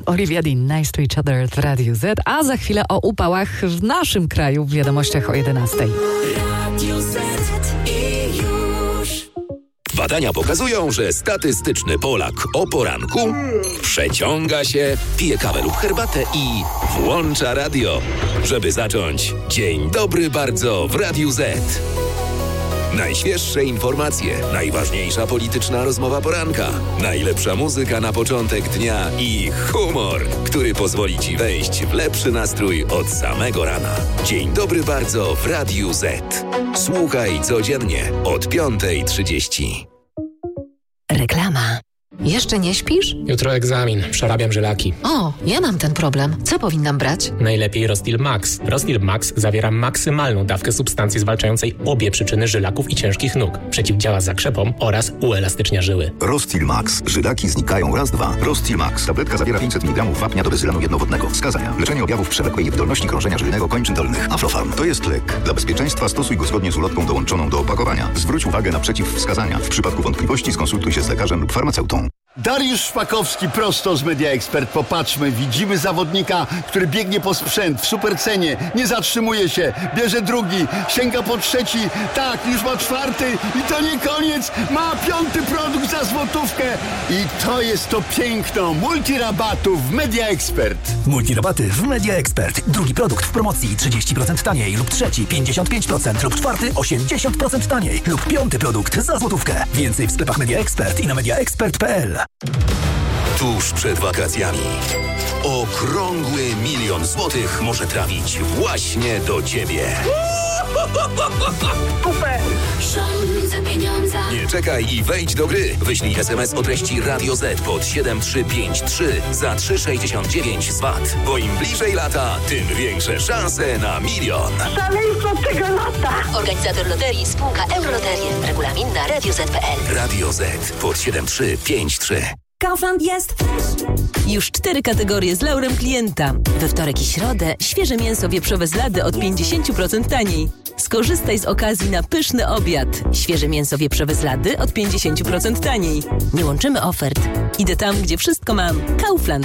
Olivia Dean, Nice to Each Other w Radiu Z, a za chwilę o upałach w naszym kraju w wiadomościach o 11. Radio Z i już. Badania pokazują, że statystyczny Polak o poranku przeciąga się, pije kawę lub herbatę i włącza radio, żeby zacząć dzień dobry bardzo w Radiu Z. Najświeższe informacje, najważniejsza polityczna rozmowa poranka, najlepsza muzyka na początek dnia i humor, który pozwoli Ci wejść w lepszy nastrój od samego rana. Dzień dobry bardzo w Radiu Z. Słuchaj codziennie od 5:30. Reklama. Jeszcze nie śpisz? Jutro egzamin, przerabiam żylaki. O, ja mam ten problem. Co powinnam brać? Najlepiej Rostil Max. Rostil Max zawiera maksymalną dawkę substancji zwalczającej obie przyczyny żylaków i ciężkich nóg. Przeciwdziała zakrzepom oraz uelastycznia żyły. Rostil Max. Żylaki znikają raz, dwa. Rostil Max. Tabletka zawiera 500 mg wapnia do bezylanu jednowodnego. Wskazania. Leczenie objawów przewlekłej niewydolności krążenia żylnego kończyn dolnych. Aflofarm. To jest lek. Dla bezpieczeństwa stosuj go zgodnie z ulotką dołączoną do opakowania. Zwróć uwagę na przeciwwskazania. W przypadku wątpliwości skonsultuj się z lekarzem lub farmaceutą. Dariusz Szpakowski prosto z Media Expert. Popatrzmy, widzimy zawodnika, który biegnie po sprzęt w supercenie, nie zatrzymuje się, bierze drugi, sięga po trzeci, tak, już ma czwarty i to nie koniec, ma piąty produkt za złotówkę i to jest to piękno multirabatów w Media Expert. Multirabaty w Media Expert. Drugi produkt w promocji 30% taniej lub trzeci 55% lub czwarty 80% taniej lub piąty produkt za złotówkę. Więcej w sklepach Media Expert i na mediaexpert.pl. Tuż przed wakacjami okrągły 1 000 000 złotych może trafić właśnie do Ciebie. Super! Szalone pieniądze. Nie czekaj i wejdź do gry. Wyślij SMS o treści Radio Z pod 7353 za 3,69 z VAT. Bo im bliżej lata, tym większe szanse na 1 000 000. Szaleństwo tego lata! Organizator loterii spółka Euroloterie. Regulamin na radioz.pl. Radio Z pod 7353. Kaufland jest Już 4 kategorie z laurem klienta. We wtorek i środę świeże mięso wieprzowe z Lady od 50% taniej. Skorzystaj z okazji na pyszny obiad. Świeże mięso wieprzowe z Lady od 50% taniej. Nie łączymy ofert. Idę tam, gdzie wszystko mam. Kaufland.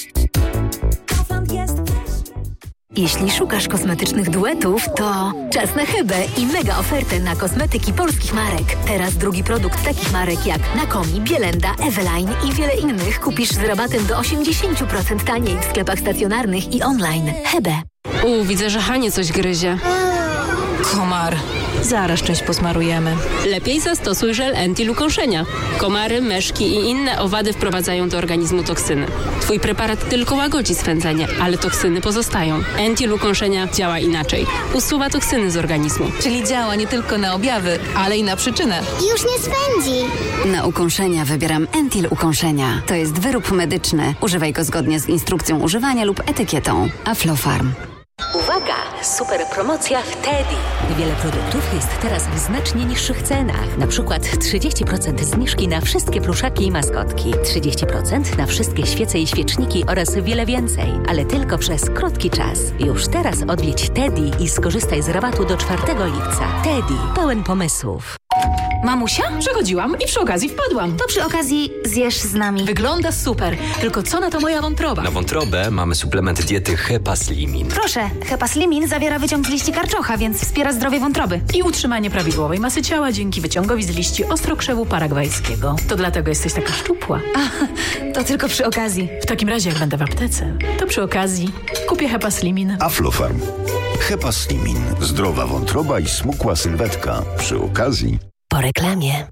Kaufland jest. Jeśli szukasz kosmetycznych duetów, to czas na Hebę i mega ofertę na kosmetyki polskich marek. Teraz drugi produkt takich marek jak Nakomi, Bielenda, Eveline i wiele innych kupisz z rabatem do 80% taniej w sklepach stacjonarnych i online. Hebę. Widzę, że Hanie coś gryzie. Komar. Zaraz część posmarujemy. Lepiej zastosuj żel Entil ukąszenia. Komary, myszki i inne owady wprowadzają do organizmu toksyny. Twój preparat tylko łagodzi swędzenie, ale toksyny pozostają. Entil ukąszenia działa inaczej. Usuwa toksyny z organizmu. Czyli działa nie tylko na objawy, ale i na przyczynę. Już nie swędzi. Na ukąszenia wybieram Entil ukąszenia. To jest wyrób medyczny. Używaj go zgodnie z instrukcją używania lub etykietą. Aflofarm. Uwaga! Super promocja w Teddy. Wiele produktów jest teraz w znacznie niższych cenach. Na przykład 30% zniżki na wszystkie pluszaki i maskotki. 30% na wszystkie świece i świeczniki oraz wiele więcej. Ale tylko przez krótki czas. Już teraz odwiedź Teddy i skorzystaj z rabatu do 4 lipca. Teddy. Pełen pomysłów. Mamusia? Przechodziłam i przy okazji wpadłam. To przy okazji zjesz z nami. Wygląda super. Tylko co na to moja wątroba? Na wątrobę mamy suplement diety Hepaslimin. Proszę, Hepaslimin zawiera wyciąg z liści karczocha, więc wspiera zdrowie wątroby. I utrzymanie prawidłowej masy ciała dzięki wyciągowi z liści ostrokrzewu paragwajskiego. To dlatego jesteś taka szczupła. To tylko przy okazji. W takim razie, jak będę w aptece, to przy okazji kupię Hepaslimin. Aflofarm. Hepaslimin. Zdrowa wątroba i smukła sylwetka. Przy okazji. Po reklamie.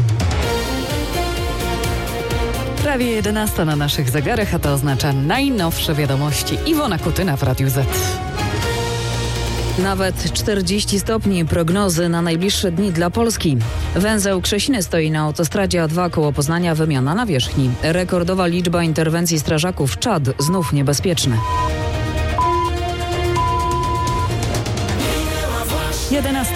Prawie 11 na naszych zegarach, a to oznacza najnowsze wiadomości. Iwona Kutyna w Radiu Z. Nawet 40 stopni prognozy na najbliższe dni dla Polski. Węzeł Krzesiny stoi na autostradzie A2 koło Poznania, wymiana nawierzchni. Rekordowa liczba interwencji strażaków. Czad znów niebezpieczny. 11.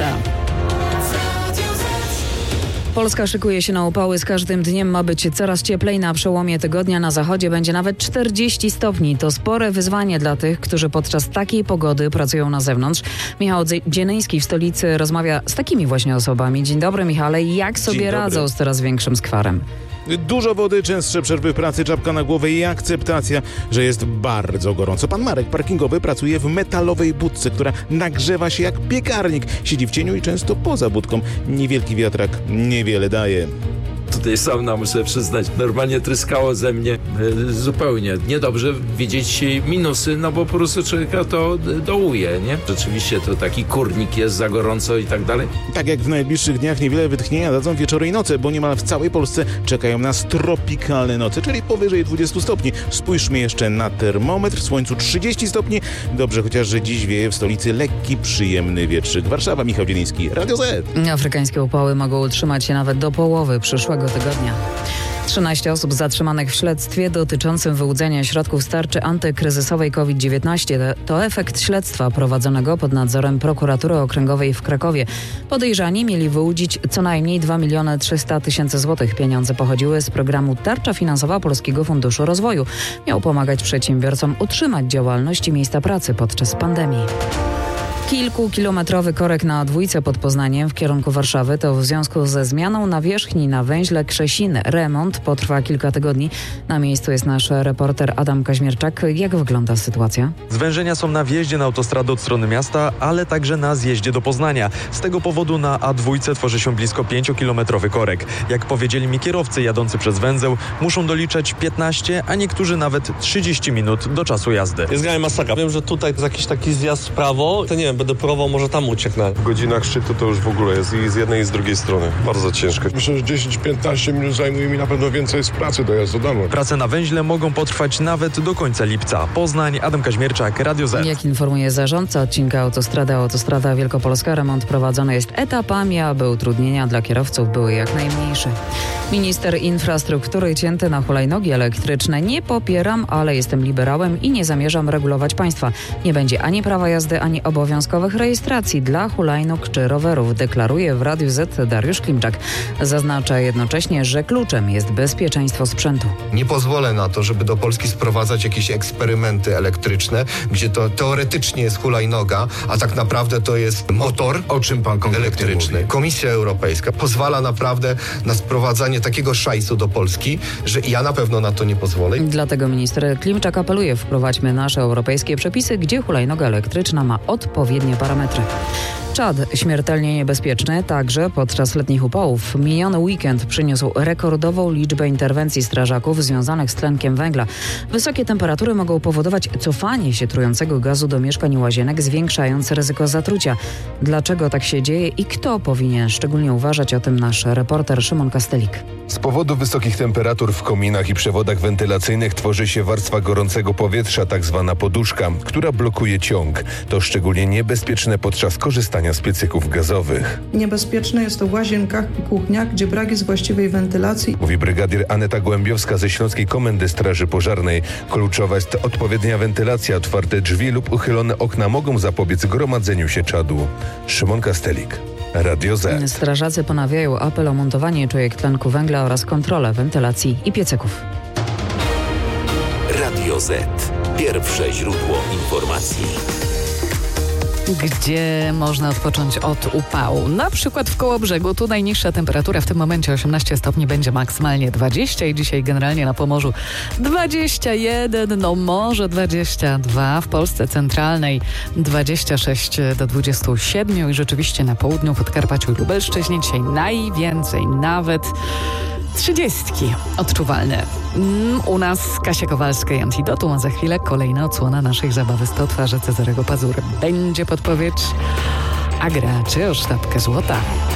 Polska szykuje się na upały. Z każdym dniem ma być coraz cieplej. Na przełomie tygodnia na zachodzie będzie nawet 40 stopni. To spore wyzwanie dla tych, którzy podczas takiej pogody pracują na zewnątrz. Michał Dziennyński w stolicy rozmawia z takimi właśnie osobami. Dzień dobry, Michale. Jak sobie radzą z coraz większym skwarem? Dużo wody, częstsze przerwy w pracy, czapka na głowę i akceptacja, że jest bardzo gorąco. Pan Marek, parkingowy, pracuje w metalowej budce, która nagrzewa się jak piekarnik. Siedzi w cieniu i często poza budką. Niewielki wiatrak niewiele daje. Tutaj sauna, muszę przyznać, normalnie tryskało ze mnie zupełnie. Niedobrze widzieć minusy, no bo po prostu człowieka to dołuje, nie? Rzeczywiście to taki kurnik jest, za gorąco i tak dalej. Tak jak w najbliższych dniach niewiele wytchnienia dadzą wieczory i noce, bo niemal w całej Polsce czekają nas tropikalne noce, czyli powyżej 20 stopni. Spójrzmy jeszcze na termometr. W słońcu 30 stopni. Dobrze, chociaż że dziś wieje w stolicy lekki, przyjemny wietrzyk. Warszawa, Michał Dzieliński, Radio Z. Afrykańskie upały mogą utrzymać się nawet do połowy przyszłego tygodnia. 13 osób zatrzymanych w śledztwie dotyczącym wyłudzenia środków z tarczy antykryzysowej COVID-19 to efekt śledztwa prowadzonego pod nadzorem Prokuratury Okręgowej w Krakowie. Podejrzani mieli wyłudzić co najmniej 2 300 000 złotych. Pieniądze pochodziły z programu Tarcza Finansowa Polskiego Funduszu Rozwoju. Miał pomagać przedsiębiorcom utrzymać działalność i miejsca pracy podczas pandemii. Kilkukilometrowy korek na dwójce pod Poznaniem w kierunku Warszawy to w związku ze zmianą nawierzchni na węźle Krzesiny. Remont potrwa kilka tygodni. Na miejscu jest nasz reporter Adam Kaźmierczak. Jak wygląda sytuacja? Zwężenia są na wjeździe na autostradę od strony miasta, ale także na zjeździe do Poznania. Z tego powodu na A2 tworzy się blisko 5-kilometrowy korek. Jak powiedzieli mi kierowcy jadący przez węzeł, muszą doliczać 15, a niektórzy nawet 30 minut do czasu jazdy. Jest generalnie masakra. Wiem, że tutaj jest jakiś taki zjazd w prawo, to nie wiem, będę próbował, może tam ucieknę. W godzinach szczytu to już w ogóle jest i z jednej i z drugiej strony. Bardzo ciężko. Myślę, że 10-15 minut zajmuje mi na pewno więcej z pracy dojazd do domu. Prace na węźle mogą potrwać nawet do końca lipca. Poznań, Adam Kaźmierczak, Radio Z. Jak informuje zarządca odcinka Autostrada Wielkopolska, remont prowadzony jest etapami, aby utrudnienia dla kierowców były jak najmniejsze. Minister infrastruktury cięty na hulajnogi elektryczne. Nie popieram, ale jestem liberałem i nie zamierzam regulować państwa. Nie będzie ani prawa jazdy, ani obowiązkowych rejestracji dla hulajnóg czy rowerów, deklaruje w Radiu Z Dariusz Klimczak. Zaznacza jednocześnie, że kluczem jest bezpieczeństwo sprzętu. Nie pozwolę na to, żeby do Polski sprowadzać jakieś eksperymenty elektryczne, gdzie to teoretycznie jest hulajnoga, a tak naprawdę to jest motor. O czym pan elektryczny. Mówi? Komisja Europejska pozwala naprawdę na sprowadzanie takiego szajsu do Polski, że ja na pewno na to nie pozwolę. Dlatego minister Klimczak apeluje: wprowadźmy nasze europejskie przepisy, gdzie hulajnoga elektryczna ma odpowiednie parametry. Czad śmiertelnie niebezpieczny także podczas letnich upałów. Miniony weekend przyniósł rekordową liczbę interwencji strażaków związanych z tlenkiem węgla. Wysokie temperatury mogą powodować cofanie się trującego gazu do mieszkań i łazienek, zwiększając ryzyko zatrucia. Dlaczego tak się dzieje i kto powinien szczególnie uważać? O tym nasz reporter Szymon Kastelik. Z powodu wysokich temperatur w kominach i przewodach wentylacyjnych tworzy się warstwa gorącego powietrza, tak zwana poduszka, która blokuje ciąg. To szczególnie niebezpieczne podczas korzystania z piecyków gazowych. Niebezpieczne jest to w łazienkach i kuchniach, gdzie brak jest właściwej wentylacji. Mówi brygadier Aneta Gołębiowska ze Śląskiej Komendy Straży Pożarnej. Kluczowa jest odpowiednia wentylacja. Otwarte drzwi lub uchylone okna mogą zapobiec gromadzeniu się czadu. Szymon Kastelik, Radio Z. Strażacy ponawiają apel o montowanie czujek tlenku węgla oraz kontrolę wentylacji i piecyków. Radio Z. Pierwsze źródło informacji. Gdzie można odpocząć od upału? Na przykład w Kołobrzegu. Tu najniższa temperatura w tym momencie 18 stopni, będzie maksymalnie 20 i dzisiaj generalnie na Pomorzu 21, no może 22. W Polsce centralnej 26 do 27 i rzeczywiście na południu, Podkarpaciu i Lubelszczyźnie dzisiaj najwięcej, nawet 30 odczuwalne. U nas Kasia Kowalska i Antidotum, a za chwilę kolejna odsłona naszej zabawy 100 twarzy Cezarego Pazury. Będzie podpowiedź, a gra czy o sztabkę złota.